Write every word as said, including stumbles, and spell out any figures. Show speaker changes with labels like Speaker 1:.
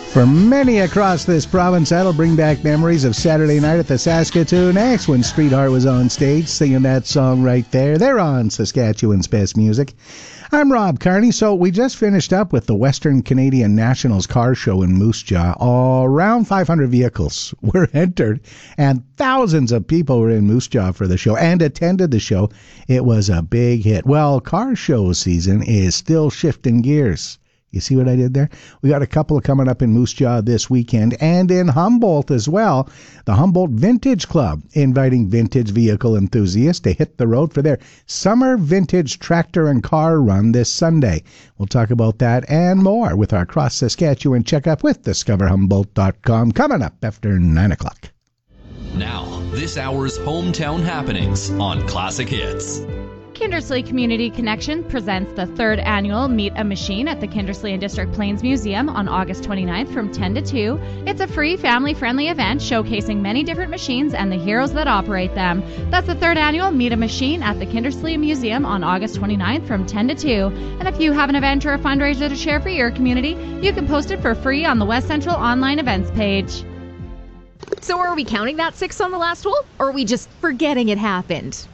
Speaker 1: For many across this province, that'll bring back memories of Saturday night at the Saskatoon X when Streetheart was on stage singing that song right there. They're on Saskatchewan's Best Music. I'm Rob Carney. So we just finished up with the Western Canadian Nationals car show in Moose Jaw. Around five hundred vehicles were entered, and thousands of people were in Moose Jaw for the show and attended the show. It was a big hit. Well, car show season is still shifting gears. You see what I did there? We got a couple coming up in Moose Jaw this weekend and in Humboldt as well. The Humboldt Vintage Club inviting vintage vehicle enthusiasts to hit the road for their summer vintage tractor and car run this Sunday. We'll talk about that and more with our Cross Saskatchewan checkup with discover humboldt dot com coming up after nine o'clock.
Speaker 2: Now, this hour's hometown happenings on Classic Hits.
Speaker 3: Kindersley Community Connection presents the third annual Meet a Machine at the Kindersley and District Plains Museum on August twenty-ninth from ten to two. It's a free, family-friendly event showcasing many different machines and the heroes that operate them. That's the third annual Meet a Machine at the Kindersley Museum on August twenty-ninth from ten to two. And if you have an event or a fundraiser to share for your community, you can post it for free on the West Central online events page.
Speaker 4: So are we counting that six on the last hole, or are we just forgetting it happened?